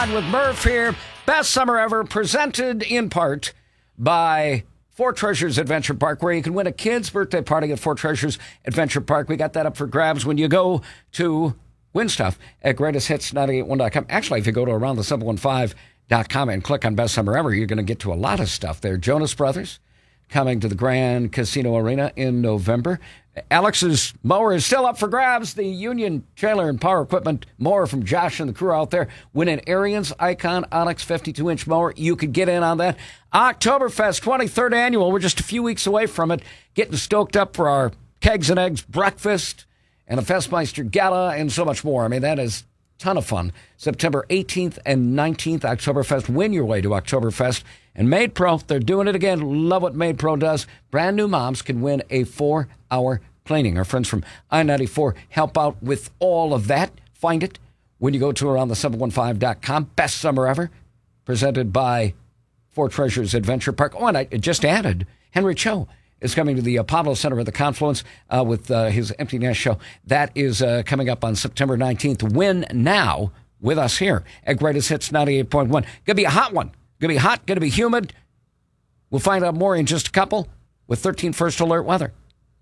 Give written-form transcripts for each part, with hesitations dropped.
With Murph here, best summer ever, presented in part by Four Treasures Adventure Park, where you can win a kid's birthday party at Four Treasures Adventure Park. We got that up for grabs when you go to win stuff at greatesthits981.com. Actually, if you go to aroundthe715.com and click on best summer ever, you're going to get to a lot of stuff there. Jonas Brothers coming to the Grand Casino Arena in November. Alex's mower is still up for grabs. The Union Trailer and Power Equipment mower from Josh and the crew out there winning Ariens Icon Onyx 52-inch mower. You could get in on that. Oktoberfest 23rd annual. We're just a few weeks away from it. Getting stoked up for our Kegs and Eggs breakfast and a Festmeister Gala and so much more. I mean, that is a ton of fun. September 18th and 19th, Oktoberfest. Win your way to Oktoberfest. And Made Pro, they're doing it again. Love what Made Pro does. Brand new moms can win a 4-hour cleaning. Our friends from I-94 help out with all of that. Find it when you go to aroundthe715.com. Best summer ever. Presented by Four Treasures Adventure Park. Oh, and I just added, Henry Cho is coming to the Apollo Center at the Confluence with his Empty Nest show. That is coming up on September 19th. Win now with us here at Greatest Hits 98.1. Going to be a hot one. Going to be hot, going to be humid. We'll find out more in just a couple with 13 First Alert weather.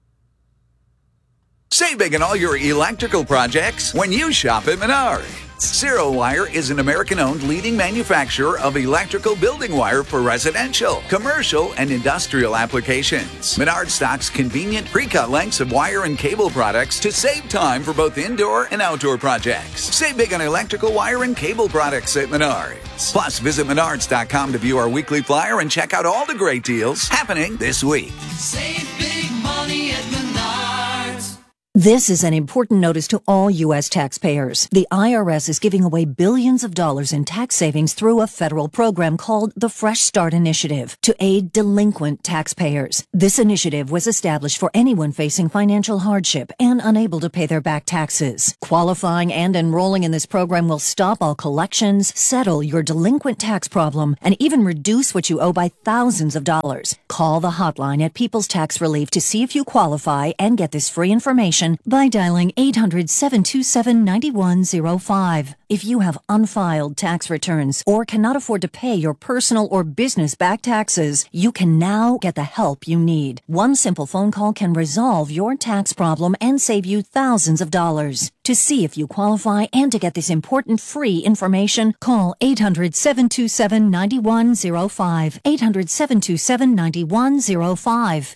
Save big on all your electrical projects when you shop at Menards. Zero Wire is an American-owned leading manufacturer of electrical building wire for residential, commercial, and industrial applications. Menards stocks convenient pre-cut lengths of wire and cable products to save time for both indoor and outdoor projects. Save big on electrical wire and cable products at Menards. Plus, visit Menards.com to view our weekly flyer and check out all the great deals happening this week. Save big money at Menards. This is an important notice to all U.S. taxpayers. The IRS is giving away billions of dollars in tax savings through a federal program called the Fresh Start Initiative to aid delinquent taxpayers. This initiative was established for anyone facing financial hardship and unable to pay their back taxes. Qualifying and enrolling in this program will stop all collections, settle your delinquent tax problem, and even reduce what you owe by thousands of dollars. Call the hotline at People's Tax Relief to see if you qualify and get this free information by dialing 800-727-9105. If you have unfiled tax returns or cannot afford to pay your personal or business back taxes, you can now get the help you need. One simple phone call can resolve your tax problem and save you thousands of dollars. To see if you qualify and to get this important free information, call 800-727-9105. 800-727-9105.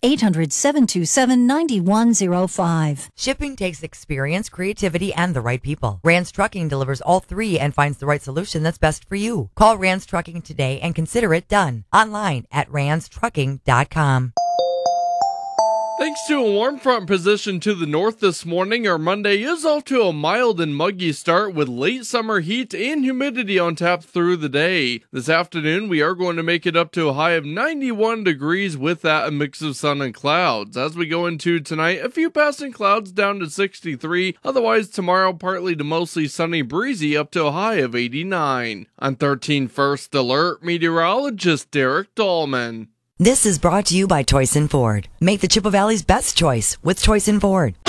800-727-9105. Shipping takes experience, creativity, and the right people. Rand's Trucking delivers all three and finds the right solution that's best for you. Call Rand's Trucking today and consider it done. Online at randstrucking.com. Thanks to a warm front position to the north this morning, our Monday is off to a mild and muggy start with late summer heat and humidity on tap through the day. This afternoon, we are going to make it up to a high of 91 degrees with that a mix of sun and clouds. As we go into tonight, a few passing clouds down to 63. Otherwise, tomorrow, partly to mostly sunny, breezy up to a high of 89. On 13 First Alert, meteorologist Derek Dahlman. This is brought to you by Toyson Ford. Make the Chippewa Valley's best choice with Toyson Ford.